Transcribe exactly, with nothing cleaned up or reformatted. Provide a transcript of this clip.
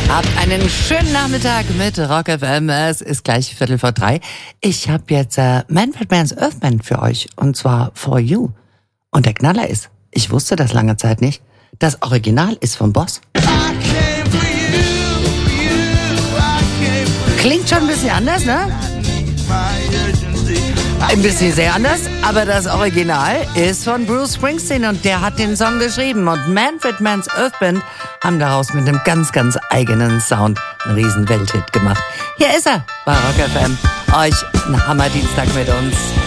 Habt einen schönen Nachmittag mit Rock F M. Es ist gleich Viertel vor drei. Ich habe jetzt äh, Manfred Mann's Earthband für euch. Und zwar For You. Und der Knaller ist, ich wusste das lange Zeit nicht, das Original ist vom Boss. Klingt schon ein bisschen anders, ne? Ein bisschen sehr anders, aber das Original ist von Bruce Springsteen und der hat den Song geschrieben. Und Manfred Mann's Earthband haben daraus mit einem ganz, ganz eigenen Sound einen riesen Welthit gemacht. Hier ist er bei Rock F M. Euch einen Hammer-Dienstag mit uns.